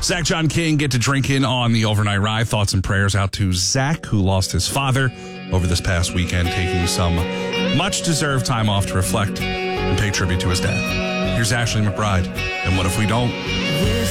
Zach John King get to drink in on the overnight ride. Thoughts and prayers out to Zach, who lost his father over this past weekend, taking some much-deserved time off to reflect and pay tribute to his dad. Here's Ashley McBride, and What If We Don't?